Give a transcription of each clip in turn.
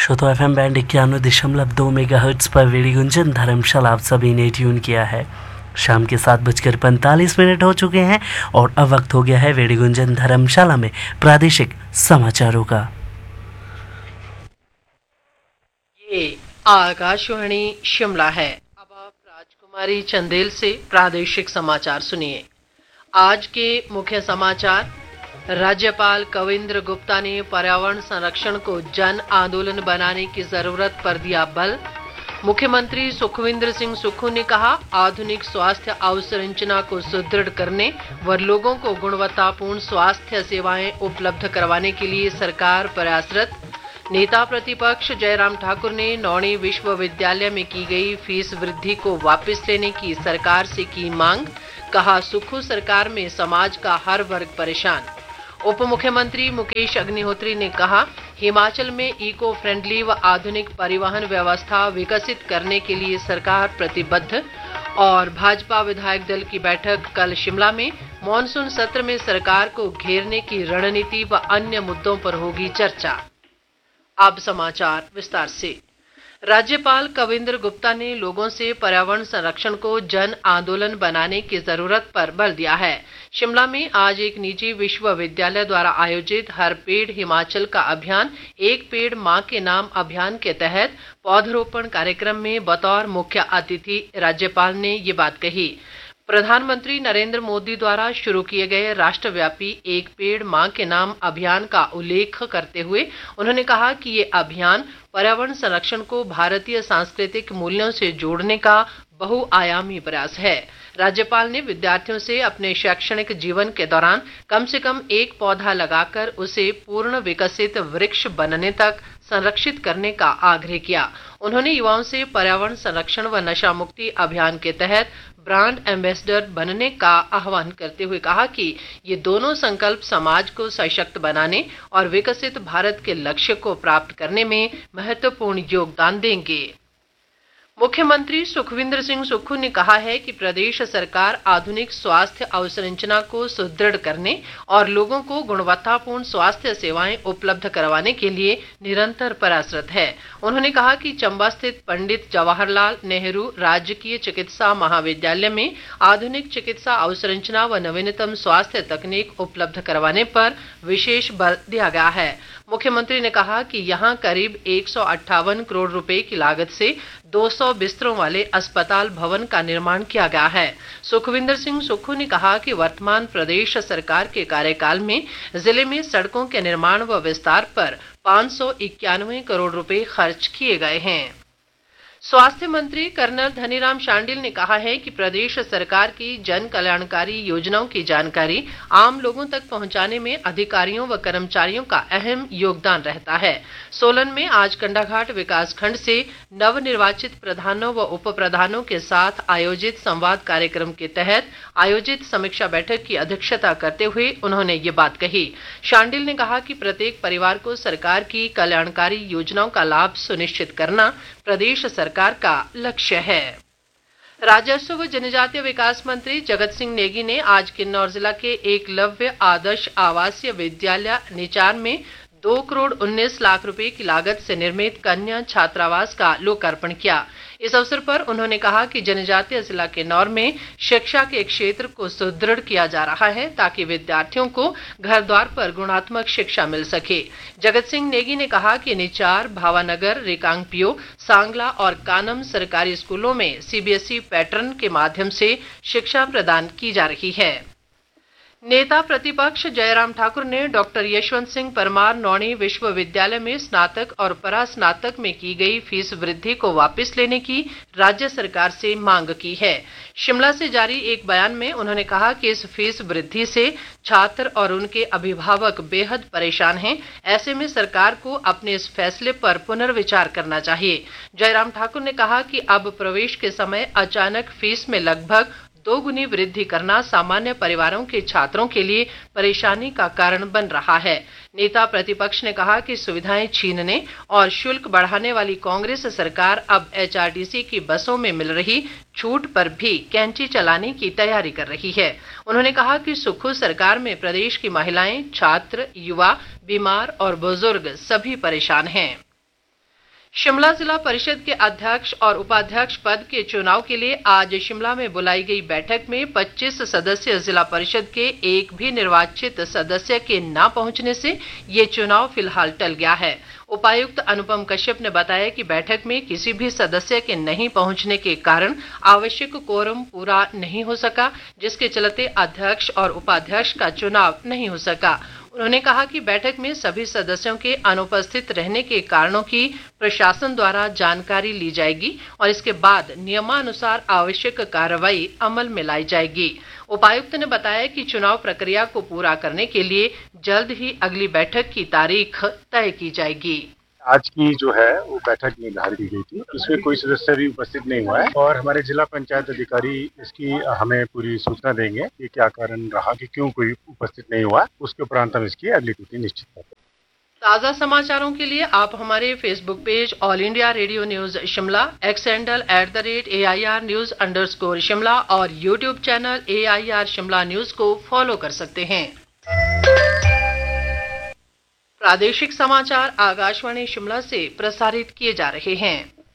श्रोता FM band 91.2 megahertz पर radio Gunjan धर्मशाला आप सभी ने ट्यून किया है। शाम के 7:45 हो चुके हैं और अब वक्त हो गया है रेडियो गुंजन धर्मशाला में प्रादेशिक समाचारों का। ये आकाशवाणी शिमला है। अब आप राजकुमारी चंदेल से प्रादेशिक समाचार सुनिए। आज के मुख्य समाचार। राज्यपाल कविंद्र गुप्ता ने पर्यावरण संरक्षण को जन आंदोलन बनाने की जरूरत पर दिया बल। मुख्यमंत्री सुखविंदर सिंह सुक्खू ने कहा, आधुनिक स्वास्थ्य अवसंरचना को सुदृढ़ करने व लोगों को गुणवत्तापूर्ण स्वास्थ्य सेवाएं उपलब्ध करवाने के लिए सरकार प्रयासरत। नेता प्रतिपक्ष जयराम ठाकुर ने नौणी विश्वविद्यालय में की गई फीस वृद्धि को वापस लेने की सरकार से की मांग। कहा, सुक्खू सरकार में समाज का हर वर्ग परेशान। उप मुख्यमंत्री मुकेश अग्निहोत्री ने कहा, हिमाचल में इको फ्रेंडली व आधुनिक परिवहन व्यवस्था विकसित करने के लिए सरकार प्रतिबद्ध। और भाजपा विधायक दल की बैठक कल शिमला में। मॉनसून सत्र में सरकार को घेरने की रणनीति व अन्य मुद्दों पर होगी चर्चा। अब समाचार विस्तार से। राज्यपाल कविंद्र गुप्ता ने लोगों से पर्यावरण संरक्षण को जन आंदोलन बनाने की जरूरत पर बल दिया है। शिमला में आज एक निजी विश्वविद्यालय द्वारा आयोजित हर पेड़ हिमाचल का अभियान एक पेड़ मां के नाम अभियान के तहत पौधरोपण कार्यक्रम में बतौर मुख्य अतिथि राज्यपाल ने ये बात कही। प्रधानमंत्री नरेंद्र मोदी द्वारा शुरू किए गए राष्ट्रव्यापी एक पेड़ मां के नाम अभियान का उल्लेख करते हुए उन्होंने कहा कि ये अभियान पर्यावरण संरक्षण को भारतीय सांस्कृतिक मूल्यों से जोड़ने का बहुआयामी प्रयास है। राज्यपाल ने विद्यार्थियों से अपने शैक्षणिक जीवन के दौरान कम से कम एक पौधा लगाकर उसे पूर्ण विकसित वृक्ष बनने तक संरक्षित करने का आग्रह किया। उन्होंने युवाओं से पर्यावरण संरक्षण व नशा मुक्ति अभियान के तहत ब्रांड एम्बेसडर बनने का आह्वान करते हुए कहा कि ये दोनों संकल्प समाज को सशक्त बनाने और विकसित भारत के लक्ष्य को प्राप्त करने में महत्वपूर्ण योगदान देंगे। मुख्यमंत्री सुखविंदर सिंह सुक्खू ने कहा है कि प्रदेश सरकार आधुनिक स्वास्थ्य अवसंरचना को सुदृढ़ करने और लोगों को गुणवत्तापूर्ण स्वास्थ्य सेवाएं उपलब्ध करवाने के लिए निरंतर प्रयासरत है। उन्होंने कहा कि चंबा स्थित पंडित जवाहरलाल नेहरू राजकीय चिकित्सा महाविद्यालय में आधुनिक चिकित्सा अवसंरचना व नवीनतम स्वास्थ्य तकनीक उपलब्ध करवाने पर विशेष बल दिया गया है। मुख्यमंत्री ने कहा कि यहां करीब 158 करोड़ रुपए की लागत से 200 बिस्तरों वाले अस्पताल भवन का निर्माण किया गया है। सुखविंदर सिंह सुक्खू ने कहा कि वर्तमान प्रदेश सरकार के कार्यकाल में जिले में सड़कों के निर्माण व विस्तार पर 591 करोड़ रुपए खर्च किए गए हैं। स्वास्थ्य मंत्री कर्नल धनीराम शांडिल ने कहा है कि प्रदेश सरकार की जन कल्याणकारी योजनाओं की जानकारी आम लोगों तक पहुंचाने में अधिकारियों व कर्मचारियों का अहम योगदान रहता है। सोलन में आज कंडाघाट विकासखंड से नवनिर्वाचित प्रधानों व उप प्रधानों के साथ आयोजित संवाद कार्यक्रम के तहत आयोजित समीक्षा बैठक की अध्यक्षता करते हुए उन्होंने ये बात कही। शांडिल ने कहा कि प्रत्येक परिवार को सरकार की कल्याणकारी योजनाओं का लाभ सुनिश्चित करना प्रदेश सरकार का लक्ष्य है। राजस्व व जनजातीय विकास मंत्री जगत सिंह नेगी ने आज किन्नौर जिला के एकलव्य आदर्श आवासीय विद्यालय निचार में 2 करोड़ 19 लाख रुपए की लागत से निर्मित कन्या छात्रावास का लोकार्पण किया। इस अवसर पर उन्होंने कहा कि जनजातीय जिला किन्नौर में शिक्षा के क्षेत्र को सुदृढ़ किया जा रहा है ताकि विद्यार्थियों को घर द्वार पर गुणात्मक शिक्षा मिल सके। जगत सिंह नेगी ने कहा कि निचार, भावानगर, रिकांगपियो, सांगला और कानम सरकारी स्कूलों में CBSE पैटर्न के माध्यम से शिक्षा प्रदान की जा रही है। नेता प्रतिपक्ष जयराम ठाकुर ने डॉक्टर यशवंत सिंह परमार नौणी विश्वविद्यालय में स्नातक और परास्नातक में की गई फीस वृद्धि को वापस लेने की राज्य सरकार से मांग की है। शिमला से जारी एक बयान में उन्होंने कहा कि इस फीस वृद्धि से छात्र और उनके अभिभावक बेहद परेशान हैं। ऐसे में सरकार को अपने इस फैसले पर पुनर्विचार करना चाहिए। जयराम ठाकुर ने कहा कि अब प्रवेश के समय अचानक फीस में लगभग 2 गुनी वृद्धि करना सामान्य परिवारों के छात्रों के लिए परेशानी का कारण बन रहा है। नेता प्रतिपक्ष ने कहा कि सुविधाएं छीनने और शुल्क बढ़ाने वाली कांग्रेस सरकार अब HRTC की बसों में मिल रही छूट पर भी कैंची चलाने की तैयारी कर रही है। उन्होंने कहा कि सुक्खू सरकार में प्रदेश की महिलाएं, छात्र, युवा, बीमार और बुजुर्ग सभी परेशान हैं। शिमला जिला परिषद के अध्यक्ष और उपाध्यक्ष पद के चुनाव के लिए आज शिमला में बुलाई गई बैठक में 25 सदस्यीय जिला परिषद के एक भी निर्वाचित सदस्य के न पहुंचने से ये चुनाव फिलहाल टल गया है। उपायुक्त अनुपम कश्यप ने बताया कि बैठक में किसी भी सदस्य के नहीं पहुंचने के कारण आवश्यक कोरम पूरा नहीं हो सका, जिसके चलते अध्यक्ष और उपाध्यक्ष का चुनाव नहीं हो सका। उन्होंने कहा कि बैठक में सभी सदस्यों के अनुपस्थित रहने के कारणों की प्रशासन द्वारा जानकारी ली जाएगी और इसके बाद नियमानुसार आवश्यक कार्रवाई अमल में लाई जाएगी। उपायुक्त ने बताया कि चुनाव प्रक्रिया को पूरा करने के लिए जल्द ही अगली बैठक की तारीख तय की जाएगी। आज की जो है वो बैठक निर्धारित की गई थी, इसमें कोई सदस्य भी उपस्थित नहीं हुआ है और हमारे जिला पंचायत अधिकारी इसकी हमें पूरी सूचना देंगे कि क्या कारण रहा कि क्यों कोई उपस्थित नहीं हुआ। उसके उपरांत हम इसकी अगली तिथि निश्चित करेंगे। ताज़ा समाचारों के लिए आप हमारे Facebook page all India radio news Shimla, x handle @AIR News _Shimla और YouTube channel AIR Shimla news को फॉलो कर सकते हैं। प्रादेशिक समाचार आकाशवाणी शिमला से प्रसारित किए जा रहे हैं।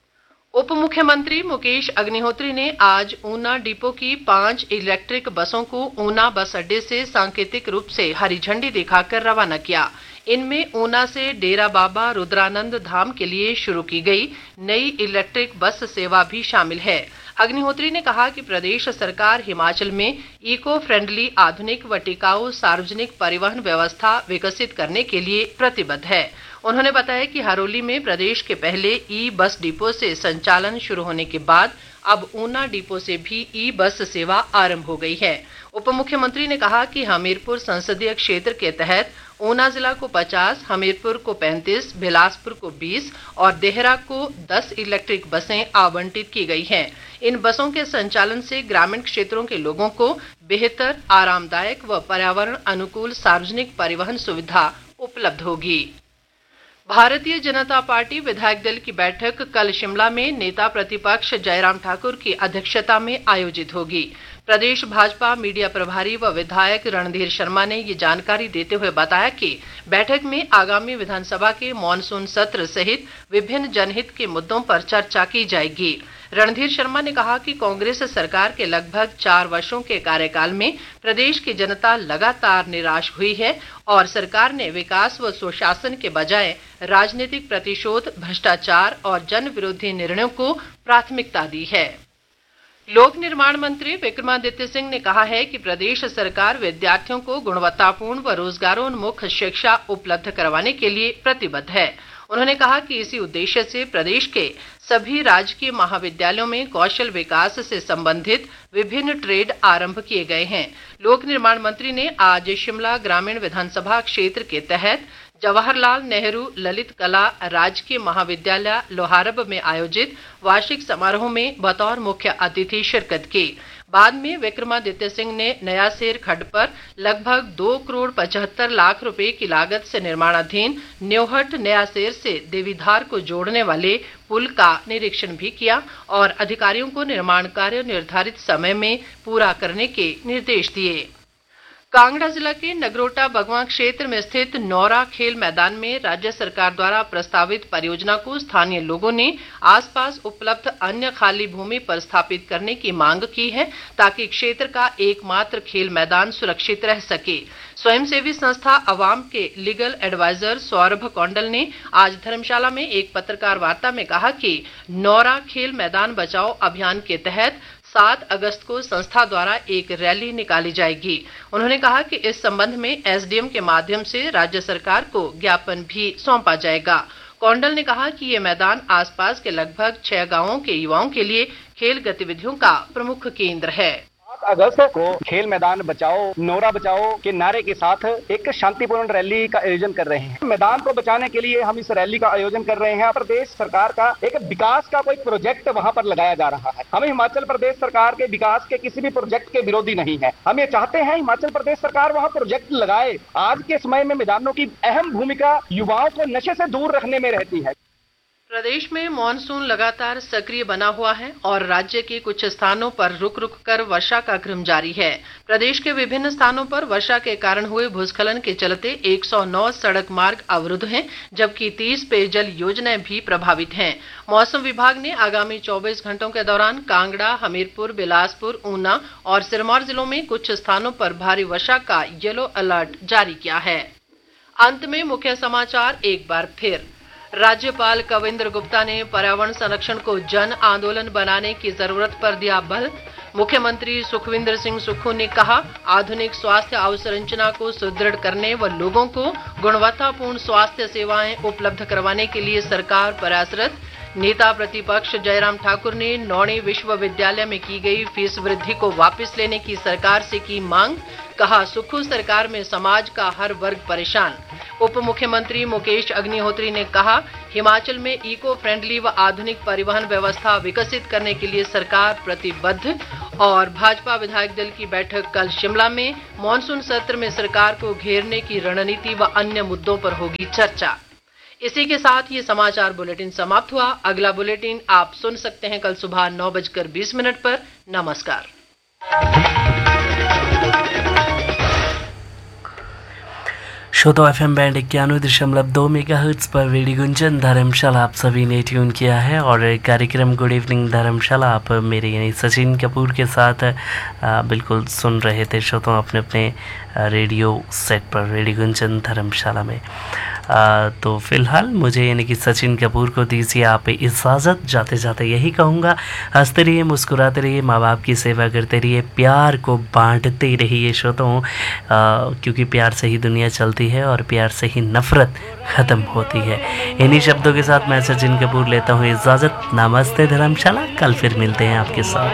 उप मुख्यमंत्री मुकेश अग्निहोत्री ने आज ऊना डिपो की 5 इलेक्ट्रिक बसों को ऊना बस अड्डे से सांकेतिक रूप से हरी झंडी दिखाकर रवाना किया। इनमें ऊना से डेरा बाबा रुद्रानंद धाम के लिए शुरू की गई नई इलेक्ट्रिक बस सेवा भी शामिल है। अग्निहोत्री ने कहा कि प्रदेश सरकार हिमाचल में इको फ्रेंडली, आधुनिक व टिकाऊ सार्वजनिक परिवहन व्यवस्था विकसित करने के लिए प्रतिबद्ध है। उन्होंने बताया कि हरोली में प्रदेश के पहले ई बस डिपो से संचालन शुरू होने के बाद अब ऊना डिपो से भी ई बस सेवा आरंभ हो गई है। उप मुख्यमंत्री ने कहा कि हमीरपुर संसदीय क्षेत्र के तहत ऊना जिला को 50, हमीरपुर को 35, बिलासपुर को 20 और देहरा को 10 इलेक्ट्रिक बसें आवंटित की गई हैं। इन बसों के संचालन से ग्रामीण क्षेत्रों के लोगों को बेहतर, आरामदायक व पर्यावरण अनुकूल सार्वजनिक परिवहन सुविधा उपलब्ध होगी। भारतीय जनता पार्टी विधायक दल की बैठक कल शिमला में नेता प्रतिपक्ष जयराम ठाकुर की अध्यक्षता में आयोजित होगी। प्रदेश भाजपा मीडिया प्रभारी व विधायक रणधीर शर्मा ने ये जानकारी देते हुए बताया कि बैठक में आगामी विधानसभा के मॉनसून सत्र सहित विभिन्न जनहित के मुद्दों पर चर्चा की जाएगी। रणधीर शर्मा ने कहा कि कांग्रेस सरकार के लगभग 4 वर्षों के कार्यकाल में प्रदेश की जनता लगातार निराश हुई है और सरकार ने विकास व सुशासन के बजाय राजनीतिक प्रतिशोध, भ्रष्टाचार और जन विरोधी निर्णयों को प्राथमिकता दी है। लोक निर्माण मंत्री विक्रमादित्य सिंह ने कहा है कि प्रदेश सरकार विद्यार्थियों को गुणवत्तापूर्ण व रोजगारोन्मुख शिक्षा उपलब्ध करवाने के लिए प्रतिबद्ध है। उन्होंने कहा कि इसी उद्देश्य से प्रदेश के सभी राजकीय महाविद्यालयों में कौशल विकास से संबंधित विभिन्न ट्रेड आरंभ किए गए हैं। लोक निर्माण मंत्री ने आज शिमला ग्रामीण विधानसभा क्षेत्र के तहत जवाहरलाल नेहरू ललित कला राजकीय महाविद्यालय लोहारब में आयोजित वार्षिक समारोह में बतौर मुख्य अतिथि शिरकत की। बाद में विक्रमादित्य सिंह ने नया सेर खड्ड पर लगभग 2 करोड़ 75 लाख रुपए की लागत से निर्माणाधीन न्योहट नया सेर से देवीधार को जोड़ने वाले पुल का निरीक्षण भी किया और अधिकारियों को निर्माण कार्य निर्धारित समय में पूरा करने के निर्देश दिए। कांगड़ा जिला के नगरोटा बगवां क्षेत्र में स्थित नौरा खेल मैदान में राज्य सरकार द्वारा प्रस्तावित परियोजना को स्थानीय लोगों ने आसपास उपलब्ध अन्य खाली भूमि पर स्थापित करने की मांग की है ताकि क्षेत्र का एकमात्र खेल मैदान सुरक्षित रह सके। स्वयंसेवी संस्था अवाम के लीगल एडवाइजर सौरभ कौंडल ने आज धर्मशाला में एक पत्रकार वार्ता में कहा कि नौरा खेल मैदान बचाओ अभियान के तहत 7 अगस्त को संस्था द्वारा एक रैली निकाली जाएगी। उन्होंने कहा कि इस संबंध में एसडीएम के माध्यम से राज्य सरकार को ज्ञापन भी सौंपा जाएगा। कौंडल ने कहा कि ये मैदान आसपास के लगभग 6 गांवों के युवाओं के लिए खेल गतिविधियों का प्रमुख केंद्र है। 7 अगस्त को खेल मैदान बचाओ, नौरा बचाओ के नारे के साथ एक शांतिपूर्ण रैली का आयोजन कर रहे हैं। मैदान को बचाने के लिए हम इस रैली का आयोजन कर रहे हैं। प्रदेश सरकार का एक विकास का कोई प्रोजेक्ट वहां पर लगाया जा रहा है। हमें हिमाचल प्रदेश सरकार के विकास के किसी भी प्रोजेक्ट के विरोधी नहीं है। हम ये चाहते हैं हिमाचल प्रदेश सरकार वहां प्रोजेक्ट लगाए। आज के समय में मैदानों की अहम भूमिका युवाओं को नशे से दूर रखने में रहती है। प्रदेश में मॉनसून लगातार सक्रिय बना हुआ है और राज्य के कुछ स्थानों पर रुक रुक कर वर्षा का क्रम जारी है। प्रदेश के विभिन्न स्थानों पर वर्षा के कारण हुए भूस्खलन के चलते 109 सड़क मार्ग अवरुद्ध हैं, जबकि 30 पेयजल योजनाएं भी प्रभावित हैं। मौसम विभाग ने आगामी 24 घंटों के दौरान कांगड़ा, हमीरपुर, बिलासपुर, ऊना और सिरमौर जिलों में कुछ स्थानों पर भारी वर्षा का येलो अलर्ट जारी किया है। अंत में मुख्य समाचार एक बार फिर। राज्यपाल कविंद्र गुप्ता ने पर्यावरण संरक्षण को जन आंदोलन बनाने की जरूरत पर दिया बल। मुख्यमंत्री सुखविंदर सिंह सुक्खू ने कहा, आधुनिक स्वास्थ्य अवसंरचना को सुदृढ़ करने व लोगों को गुणवत्तापूर्ण स्वास्थ्य सेवाएं उपलब्ध करवाने के लिए सरकार प्रयासरत। नेता प्रतिपक्ष जयराम ठाकुर ने नौणी विश्वविद्यालय में की गई फीस वृद्धि को वापस लेने की सरकार से की मांग। कहा, सुक्खू सरकार में समाज का हर वर्ग परेशान। उप मुख्यमंत्री मुकेश अग्निहोत्री ने कहा, हिमाचल में इको फ्रेंडली व आधुनिक परिवहन व्यवस्था विकसित करने के लिए सरकार प्रतिबद्ध। और भाजपा विधायक दल की बैठक कल शिमला में। मॉनसून सत्र में सरकार को घेरने की रणनीति व अन्य मुद्दों पर होगी चर्चा। इसी के साथ ये समाचार बुलेटिन समाप्त हुआ। अगला बुलेटिन आप सुन सकते हैं कल सुबह 9:20 पर। नमस्कार। श्रोता FM बैंड 91.2 मेगाहर्ट्ज पर रेडियो गुंजन धर्मशाला आप सभी ने ट्यून किया है और कार्यक्रम गुड इवनिंग धर्मशाला आप मेरे यानी सचिन कपूर के साथ बिल्कुल सुन रहे थे श्रोता अपने अपने रेडियो सेट पर रेडियो गुंजन धर्मशाला में। तो फिलहाल मुझे यानी कि सचिन कपूर को दीजिए आप इजाज़त। जाते जाते यही कहूँगा, हंसते रहिए, मुस्कुराते रहिए, माँ बाप की सेवा करते रहिए, प्यार को बांटते रहिए श्रोताओं, क्योंकि प्यार से ही दुनिया चलती है और प्यार से ही नफरत ख़त्म होती है। इन्हीं शब्दों के साथ मैं सचिन कपूर लेता हूँ इजाज़त। नमस्ते धर्मशाला, कल फिर मिलते हैं आपके साथ।